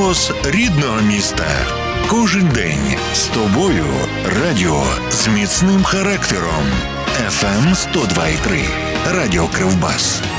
Голос рідного міста. Кожен день з тобою. Радіо з міцним характером. FM 102,3. Радіо Кривбас.